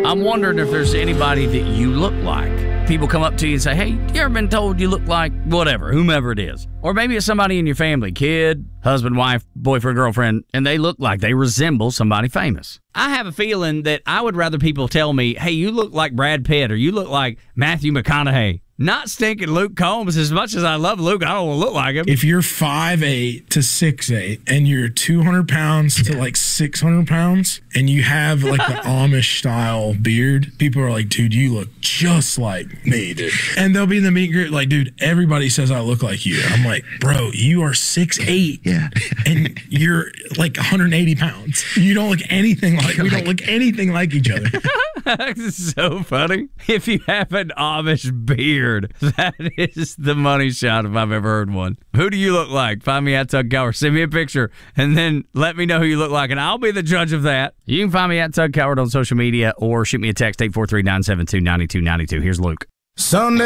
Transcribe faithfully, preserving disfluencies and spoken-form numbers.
I'm wondering if there's anybody that you look like. People come up to you and say, hey, you ever been told you look like whatever, whomever it is? Or maybe it's somebody in your family, kid, husband, wife, boyfriend, girlfriend, and they look like they resemble somebody famous. I have a feeling that I would rather people tell me, hey, you look like Brad Pitt or you look like Matthew McConaughey. Not stinking Luke Combs. As much as I love Luke, I don't want to look like him. If you're five eight to six eight and you're two hundred pounds to like six hundred pounds and you have like the Amish style beard, people are like, dude, you look just like me, dude. And they'll be in the meet group like, dude, everybody says I look like you. I'm like, bro, you are six eight yeah. and you're like one hundred eighty pounds. You don't look anything like, we don't look anything like each other. That's so funny. If you have an Amish beard, that is the money shot if I've ever heard one. Who do you look like? Find me at Tug Coward. Send me a picture and then let me know who you look like, and I'll be the judge of that. You can find me at Tug Coward on social media or shoot me a text eight four three, nine seven two, nine two nine two. Here's Luke. Sunday.